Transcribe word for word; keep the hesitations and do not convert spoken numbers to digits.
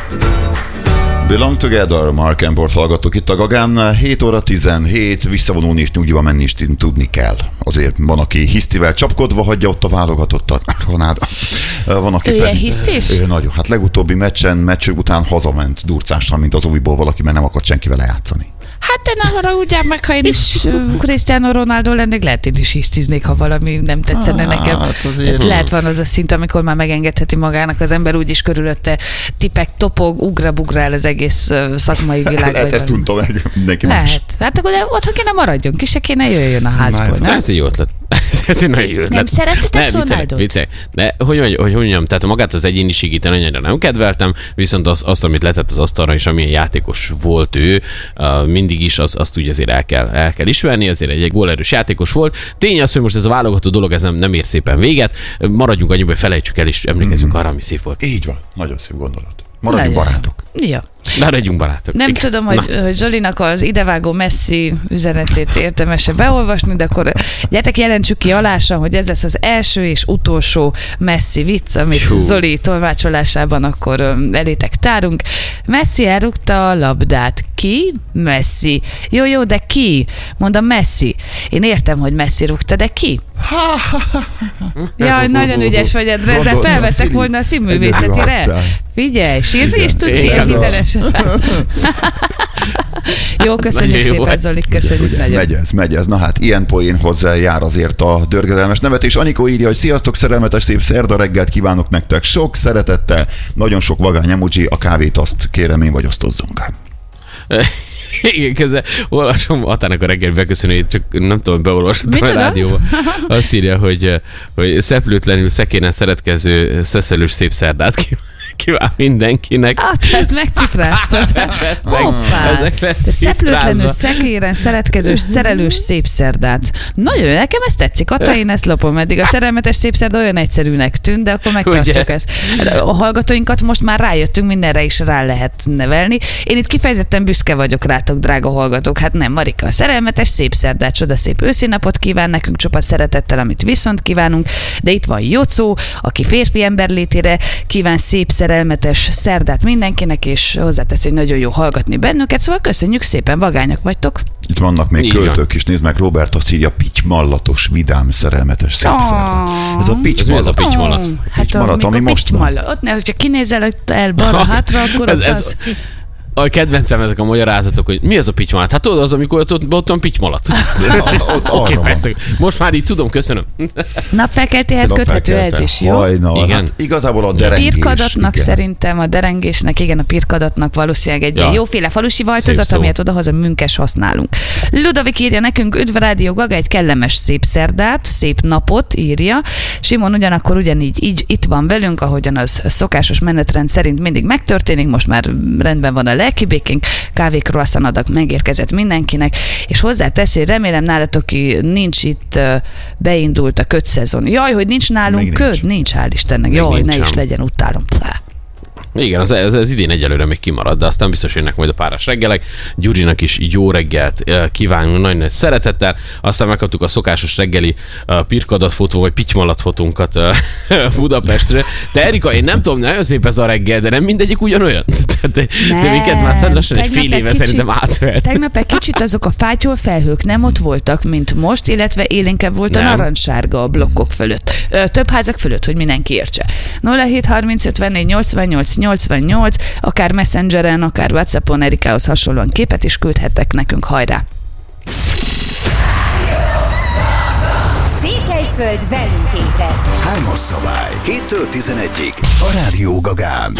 Belong Together, Mark Embort hallgattuk itt a Gagán. hét óra tizenhét, visszavonulni és nyugdíjba menni is tudni kell. Azért van, aki hisztivel csapkodva hagyja ott a válogatottat. Van, aki ő ilyen hisztis? Ő nagyon. Hát legutóbbi meccsen, meccs után hazament durcással, mint az újból valaki, mert nem akart senkivel lejátszani. Hát te ne haragudjál meg, ha én is Cristiano Ronaldo lennék, lehet én is hisztiznék, ha valami nem tetszene ah, nekem. Hát lehet van az a szint, amikor már megengedheti magának az ember, úgyis körülötte tipek, topog, ugra-bugrál az egész szakmai világ. Lehet, ezt tudta meg mindenki lehet. más. Hát akkor otthon kéne maradjon, ki se kéne jöjjön a házból. Na, ez egy jó ötlet. Ez egy nagyon jó ötlet. Nem szeretetek Ronaldot? Viccelj. De hogy, hogy, hogy mondjam, tehát magát az egyéniségét annyira nem kedveltem, viszont az, azt, amit letett az asztalra, és amilyen játékos volt ő, uh, mindig is, az, azt úgy azért el kell, el kell ismerni, azért egy, egy gólerős játékos volt. Tény az, hogy most ez a válogató dolog, ez nem, nem ért szépen véget. Maradjunk annyiba, hogy felejtsük el, és emlékezzünk mm. arra, ami szép volt. Így van, nagyon szép gondolat. Maradjunk barátok. Ja. Maradjunk barátok. Nem igen. tudom, hogy, hogy Zsolinak az idevágó Messi üzenetét érdemes-e beolvasni, de akkor gyertek, jelentsük ki alásan, hogy ez lesz az első és utolsó Messi vicc, amit Hú. Zoli tolmácsolásában akkor elétek tárunk. Messi elrúgta a labdát. Ki? Messi. Jó, jó, de ki? Mondom, Messi. Én értem, hogy Messi rúgta, de ki? Jaj, nagyon ügyes vagy, Edre, ezzel felvettek volna a színművészetire. Figyelj, sírni is tudsz ilyen hitelesen. Jó, köszönjük jó, szépen, Zoli, köszönjük ugye, nagyon. Megy ez, megy ez. Na hát, ilyen poénhoz jár azért a dörgedelmes nevetés. Anikó írja, hogy sziasztok, szerelmetes, szép szerda reggelt kívánok nektek. Sok szeretettel, nagyon sok vagány emoji, a kávét azt kérem én, vagy osztozzunk. Igen, közben olvasom Atának a reggel beköszönőjét, csak nem tudom, beolvastam a rádióba. Azt írja, hogy, hogy szeplőtlenül szekéren szeretkező szeszelős szép szerdát kíván. Kíván mindenkinek. Hát, ezt megcipráztad. Hoppá. Szeplőtlenül, szekéren, szeretkezős, szerelős szép szerdát. Nagyon, nekem ez tetszik. Atta, én ezt lopom eddig. A szerelmetes szép szerda olyan egyszerűnek tűnt, de akkor megtartjuk ezt. A hallgatóinkat most már rájöttünk, mindenre is rá lehet nevelni. Én itt kifejezetten büszke vagyok rátok, drága hallgatók. Hát nem, Marika, a szerelmetes szép szerdát, csodaszép őszinapot kíván nekünk, csupa szeretettel, amit viszont kívánunk. De itt van Jocó, aki férfi ember létére kíván szép szerelmetes szerdát mindenkinek, és hozzáteszi, hogy nagyon jó hallgatni bennünket, szóval köszönjük szépen, vagányak vagytok. Itt vannak még így költők van. Is, nézd meg, Robert azt írja, pitymallatos, vidám, szerelmetes szép oh. szerdát. Ez a pitymallat. Ez a pitymallat. Oh. Hát pitymallat, a, ami most van. Ott ne, hogyha kinézel el balra, hátra, akkor ez, ez, az... A kedvencem ezek a magyarázatok, hogy mi az a pitymalat? Hát tudod, az, amikor ott, ott, ott van pitymalat. Oké, persze. Most már így tudom, köszönöm. Napfelkeltéhez köthető ez is, jó? Hajnal, igen. Hát igazából a derengés. Pirkadatnak igen. Szerintem, a derengésnek, igen, a pirkadatnak valószínűleg egy ja. jóféle falusi változat, amilyet odahaza münkes használunk. Ludovik írja nekünk, üdv Rádió Gaga, egy kellemes szép szerdát, szép napot írja. Simon ugyanakkor ugyanígy így itt van velünk, ahogyan az szokásos menetrend szerint mindig megtörténik, most már rendben van a lelkibékénk, kávé croissant adag megérkezett mindenkinek, és hozzáteszi, remélem nálatok nincs itt, beindult a ködszezon. Jaj, hogy nincs nálunk még köd? Nincs, nincs hál' Istennek. Még Jaj, ne is legyen, utálom. Pá. Igen, az, az, az idén egyelőre még kimarad, de aztán biztos jönnek majd a párás reggelek. Gyurinak is jó reggelt kívánunk nagyon nagy szeretettel. Aztán megkaptuk a szokásos reggeli uh, pirkadat fotó, vagy pitymalat fotónkat uh, Budapestre. De Erika, én nem tudom, nagyon szép ez a reggel, de nem mindegyik ugyanolyan. De, de minket már lassan egy fél éve kicsit, szerintem átvert. Tegnap egy kicsit azok a fátyol felhők nem ott voltak, mint most, illetve élénkebb volt nem. a narancssárga a blokkok fölött. Ö, több házak fölött, hogy mindenki értse. nulla hét harminc ötvennégy nyolcvannyolc nyolcvannyolc, akár Messengeren, akár WhatsAppon Erikához hasonlóan képet is küldhettek nekünk, hajrá! Székelyföld velünk ébred! Hármas szabály, héttől tizenegyig a Rádió Gagán.